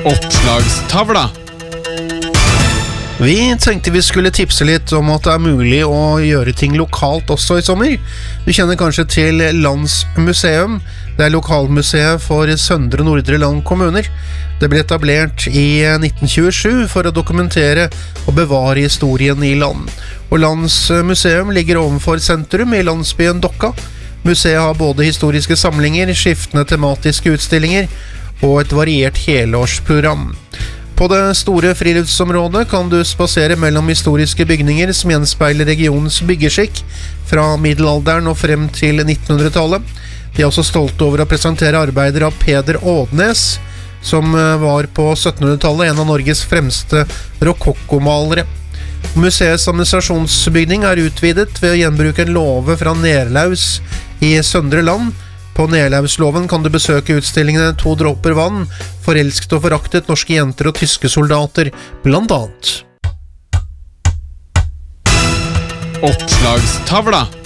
Oppslagstavla. Vi tenkte vi skulle tipse litt om at det er mulig å gjøre ting lokalt også i sommer. Du kjenner kanskje til Landsmuseum. Det er lokalmuseet for Søndre og Nordre Land kommuner. Det ble etablert i 1927 for å dokumentere og bevare historien i land. Og Landsmuseum ligger ovenfor sentrum i landsbyen Dokka. Museet har både historiske samlinger, skiftende tematiske utstillinger og et variert helårsprogram. På det store friluftsområdet kan du spasere mellom historiske bygninger som gjenspeiler regionens byggeskikk fra middelalderen og frem til 1900-tallet. De er også stolte over å presentere arbeider av Peder Ådnes, som var på 1700-tallet en av Norges fremste rokokkomalere. Museets administrasjonsbygning er utvidet ved å gjenbruke en låve fra Nerlaus i Søndre Land. På Nerlausloven kan du besøke utstillingene 2 dråper vann, forelsket og foraktet norske jenter og tyske soldater, blant annet. Oppslagstavla.